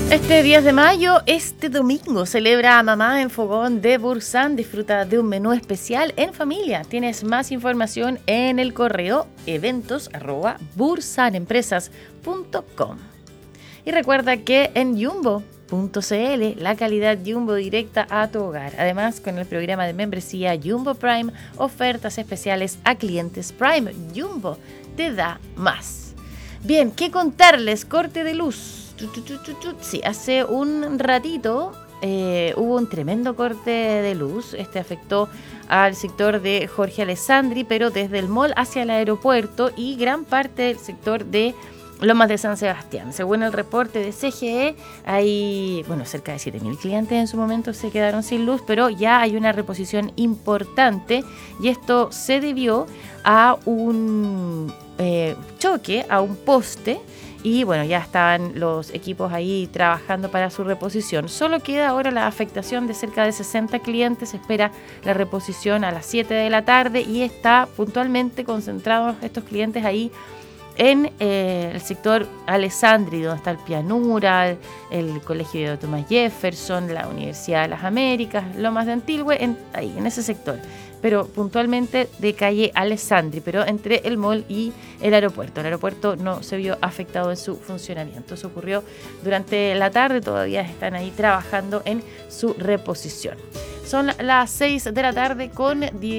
Este 10 de mayo, este domingo, celebra a Mamá en Fogón de Bursan. Disfruta de un menú especial en familia. Tienes más información en el correo eventos@bursanempresas.com. Y recuerda que en Jumbo.cl, la calidad Jumbo directa a tu hogar. Además, con el programa de membresía Jumbo Prime, ofertas especiales a clientes Prime. Jumbo te da más. Bien, ¿qué contarles? Corte de luz. Sí, hace un ratito hubo un tremendo corte de luz. Este afectó al sector de Jorge Alessandri, pero desde el mall hacia el aeropuerto y gran parte del sector de Lomas de San Sebastián. Según el reporte de CGE, hay, cerca de 7.000 clientes en su momento se quedaron sin luz, pero ya hay una reposición importante y esto se debió a un choque, a un poste. Y ya estaban los equipos ahí trabajando para su reposición. Solo queda ahora la afectación de cerca de 60 clientes. Se espera la reposición a las 7 de la tarde y está puntualmente concentrados estos clientes ahí en el sector Alessandri, donde está el Pianura, el Colegio de Thomas Jefferson, la Universidad de las Américas, Lomas de Antilhue, ahí en ese sector. Pero puntualmente de calle Alessandri, pero entre el mall y el aeropuerto. El aeropuerto no se vio afectado en su funcionamiento. Eso ocurrió durante la tarde, todavía están ahí trabajando en su reposición. Son las 6 de la tarde con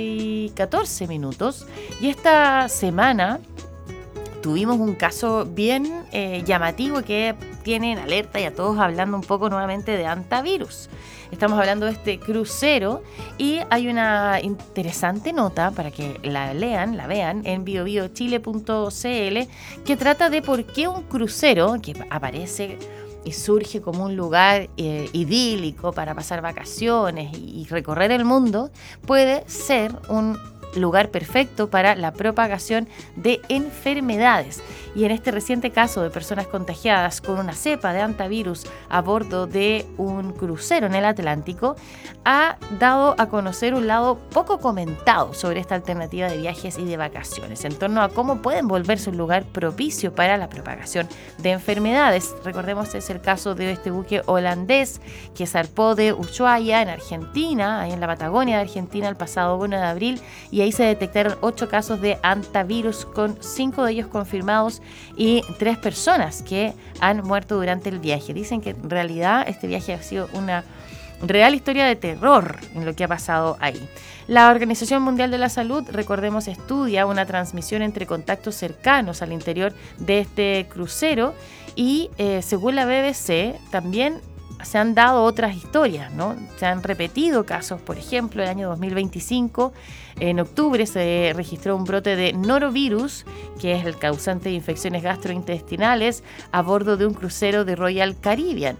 14 minutos y esta semana tuvimos un caso bien llamativo que tiene en alerta y a todos hablando un poco nuevamente de hantavirus. Estamos hablando de este crucero y hay una interesante nota para que la vean en biobiochile.cl que trata de por qué un crucero que aparece y surge como un lugar idílico para pasar vacaciones y recorrer el mundo puede ser un lugar perfecto para la propagación de enfermedades. Y en este reciente caso de personas contagiadas con una cepa de hantavirus a bordo de un crucero en el Atlántico, ha dado a conocer un lado poco comentado sobre esta alternativa de viajes y de vacaciones, en torno a cómo pueden volverse un lugar propicio para la propagación de enfermedades. Recordemos, es el caso de este buque holandés que zarpó de Ushuaia, en Argentina, ahí en la Patagonia de Argentina, el pasado 1 de abril, y ahí se detectaron 8 casos de hantavirus, con 5 de ellos confirmados y 3 personas que han muerto durante el viaje. Dicen que en realidad este viaje ha sido una real historia de terror en lo que ha pasado ahí. La Organización Mundial de la Salud, recordemos, estudia una transmisión entre contactos cercanos al interior de este crucero y según la BBC también se han dado otras historias, ¿no? Se han repetido casos. Por ejemplo, el año 2025, en octubre, se registró un brote de norovirus, que es el causante de infecciones gastrointestinales, a bordo de un crucero de Royal Caribbean.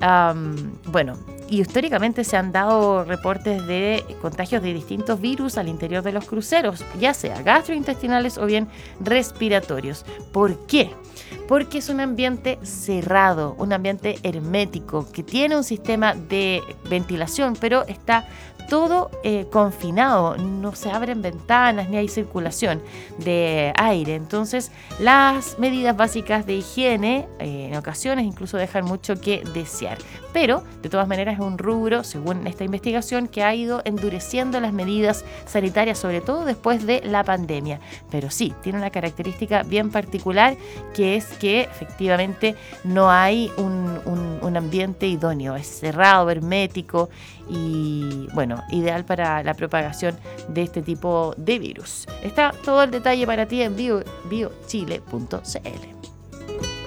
Y históricamente se han dado reportes de contagios de distintos virus al interior de los cruceros, ya sea gastrointestinales o bien respiratorios. ¿Por qué? Porque es un ambiente cerrado, un ambiente hermético, que tiene un sistema de ventilación, pero está todo confinado, no se abren ventanas ni hay circulación de aire. Entonces, las medidas básicas de higiene en ocasiones incluso dejan mucho que desear. Pero, de todas maneras, es un rubro, según esta investigación, que ha ido endureciendo las medidas sanitarias, sobre todo después de la pandemia. Pero sí, tiene una característica bien particular, que es que efectivamente no hay un ambiente idóneo, es cerrado, hermético y ideal para la propagación de este tipo de virus. Está todo el detalle para ti en biochile.cl.